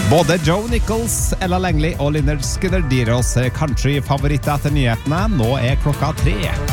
Både Joe Nichols, Ella Langley og Lynyrd Skynyrd gir oss country-favoritter etter nyhetene. Nå klokka 3.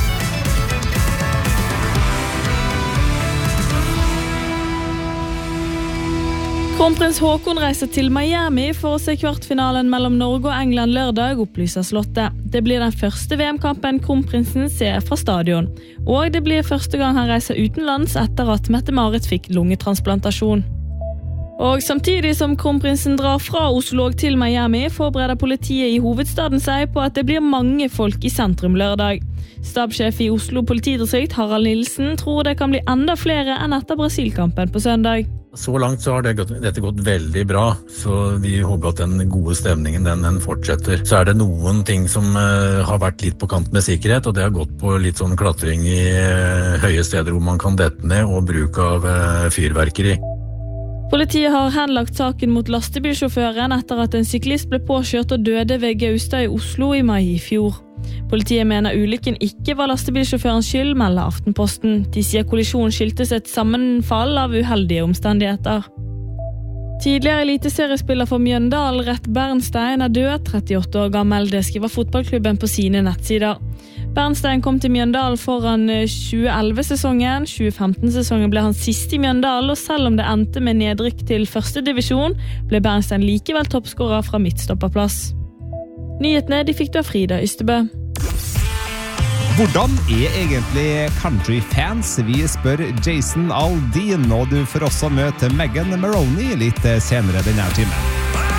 Kronprins Haakon reiser til Miami for å se kvartfinalen mellom Norge og England lørdag, opplyser slottet. Det blir den første VM-kampen kronprinsen ser fra stadion. Og det blir første gang han reiser utenlands etter at Mette-Marit fikk lungetransplantasjon. Og samtidig som kronprinsen drar fra Oslo til Miami, forbereder politiet i hovedstaden seg på at det blir mange folk i sentrum lørdag. Stabssjef i Oslo politidistrikt, Harald Nilsen, tror det kan bli enda flere enn etter Brasil-kampen på søndag. Så langt så har dette gått veldig bra, så vi håper at den gode stemningen den fortsetter. Så det noen ting som har vært litt på kant med sikkerhet, og det har gått på litt sånn klatring i høye steder hvor man kan dette ned, og bruk av fyrverkeri. Politiet har henlagt saken mot lastebilsjåføren etter at en syklist ble påkjørt og døde ved Gaustad i Oslo i mai i fjor. Politiet mener ulykken ikke var lastebilsjåførens skyld, melder Aftenposten. De sier kollisjonen skyldtes et sammenfall av uheldige omstendigheter. Tidligere eliteseriespiller for Mjøndalen, Rett Bernstein, død, 38 år gammel. Det skriver fotballklubben på sine nettsider. Bernstein kom til Mjøndalen foran 2011-sesongen. 2015-sesongen ble han sist i Mjøndalen, og selv om det endte med nedrykk til første divisjon, ble Bernstein likevel toppskårer fra midtstopperplass. Nyhetene de fikk du av Frida Ystebø. Hvordan egentlig country-fans? Vi spør Jason Aldean, og du får også møte Megan Maroney litt senere denne timen.